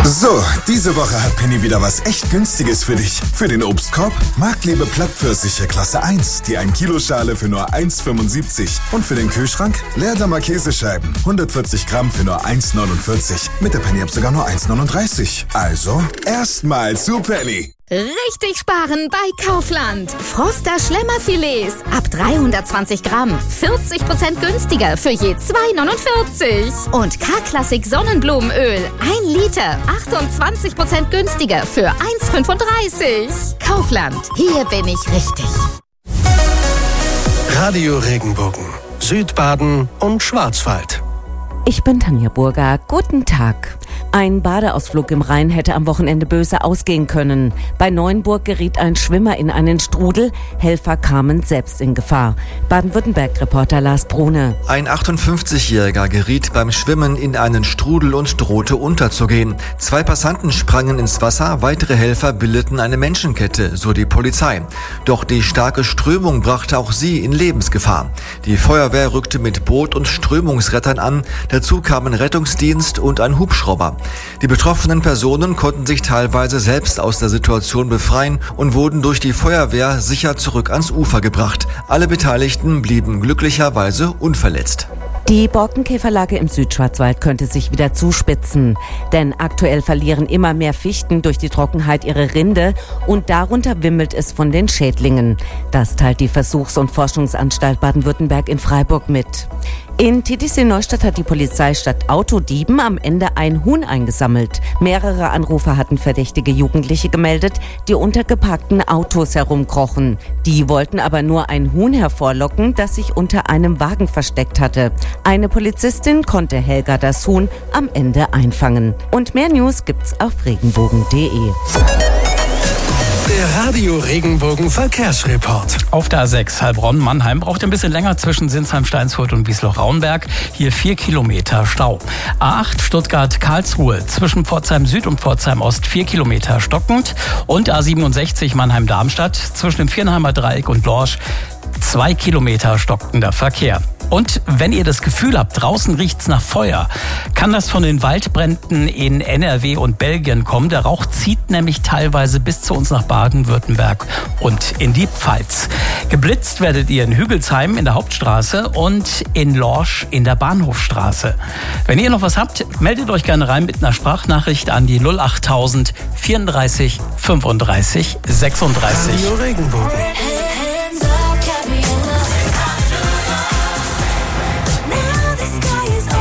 So, diese Woche hat Penny wieder was echt Günstiges für dich. Für den Obstkorb Marktliebe Plattpfirsiche Klasse 1, die 1 Kilo Schale für nur 1,75. Und für den Kühlschrank Leerdammer Käsescheiben, 140 Gramm für nur 1,49. Mit der Penny-App sogar nur 1,39. Also, erstmal zu Penny. Richtig sparen bei Kaufland. Froster Schlemmerfilets ab 320 Gramm. 40% günstiger für je 2,49. Und K-Klassik Sonnenblumenöl 1 Liter. 28% günstiger für 1,35. Kaufland. Hier bin ich richtig. Radio Regenbogen, Südbaden und Schwarzwald. Ich bin Tanja Burger. Guten Tag. Ein Badeausflug im Rhein hätte am Wochenende böse ausgehen können. Bei Neuenburg geriet ein Schwimmer in einen Strudel. Helfer kamen selbst in Gefahr. Baden-Württemberg-Reporter Lars Brune. Ein 58-Jähriger geriet beim Schwimmen in einen Strudel und drohte unterzugehen. 2 Passanten sprangen ins Wasser, weitere Helfer bildeten eine Menschenkette, so die Polizei. Doch die starke Strömung brachte auch sie in Lebensgefahr. Die Feuerwehr rückte mit Boot und Strömungsrettern an. Dazu kamen Rettungsdienst und ein Hubschrauber. Die betroffenen Personen konnten sich teilweise selbst aus der Situation befreien und wurden durch die Feuerwehr sicher zurück ans Ufer gebracht. Alle Beteiligten blieben glücklicherweise unverletzt. Die Borkenkäferlage im Südschwarzwald könnte sich wieder zuspitzen. Denn aktuell verlieren immer mehr Fichten durch die Trockenheit ihre Rinde und darunter wimmelt es von den Schädlingen. Das teilt die Versuchs- und Forschungsanstalt Baden-Württemberg in Freiburg mit. In Titisee-Neustadt hat die Polizei statt Autodieben am Ende ein Huhn eingesammelt. Mehrere Anrufer hatten verdächtige Jugendliche gemeldet, die unter geparkten Autos herumkrochen. Die wollten aber nur ein Huhn hervorlocken, das sich unter einem Wagen versteckt hatte. Eine Polizistin konnte Helga das Huhn am Ende einfangen. Und mehr News gibt's auf regenbogen.de. Der Radio Regenbogen Verkehrsreport. Auf der A6 Heilbronn-Mannheim braucht ein bisschen länger zwischen Sinsheim-Steinsfurt und Wiesloch-Raunberg. Hier 4 Kilometer Stau. A8 Stuttgart-Karlsruhe zwischen Pforzheim Süd und Pforzheim Ost 4 Kilometer stockend. Und A67 Mannheim-Darmstadt zwischen dem Viernheimer Dreieck und Lorsch 2 Kilometer stockender Verkehr. Und wenn ihr das Gefühl habt, draußen riecht's nach Feuer, kann das von den Waldbränden in NRW und Belgien kommen. Der Rauch zieht nämlich teilweise bis zu uns nach Baden-Württemberg und in die Pfalz. Geblitzt werdet ihr in Hügelsheim in der Hauptstraße und in Lorsch in der Bahnhofstraße. Wenn ihr noch was habt, meldet euch gerne rein mit einer Sprachnachricht an die 08000 34 35 36. Radio Regenbogen.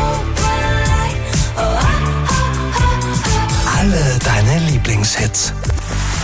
Alle deine Lieblingshits.